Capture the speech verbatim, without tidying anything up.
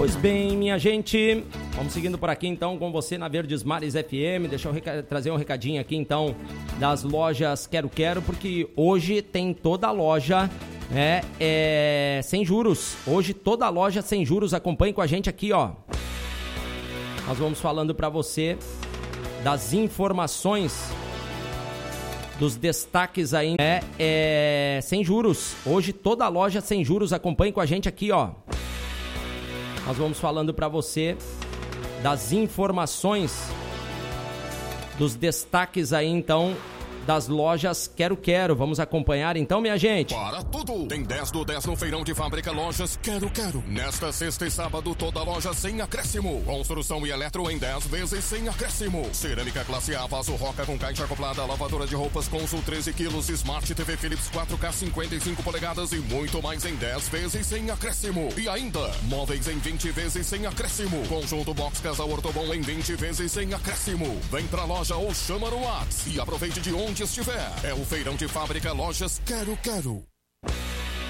Pois bem, minha gente, vamos seguindo por aqui então com você na Verdes Mares F M. Deixa eu reca- trazer um recadinho aqui então das lojas Quero Quero, porque hoje tem toda a loja é, é, sem juros. Hoje toda a loja sem juros. Acompanhe com a gente aqui, ó. Nós vamos falando para você das informações, dos destaques aí. É, é sem juros. Hoje toda a loja sem juros. Acompanhe com a gente aqui, ó. Nós vamos falando para você das informações, dos destaques aí então das lojas Quero Quero. Vamos acompanhar então, minha gente. Para tudo! Tem dez do dez no feirão de fábrica Lojas Quero Quero. Nesta sexta e sábado, toda loja sem acréscimo. Construção e eletro em dez vezes sem acréscimo. Cerâmica classe A, vaso roca com caixa acoplada, lavadora de roupas Consul treze quilos, Smart T V Philips quatro K cinquenta e cinco polegadas e muito mais em dez vezes sem acréscimo. E ainda, móveis em vinte vezes sem acréscimo. Conjunto Box Casal Ortobon em vinte vezes sem acréscimo. Vem pra loja ou chama no WhatsApp e aproveite de onde estiver. É o feirão de fábrica Lojas Quero Quero.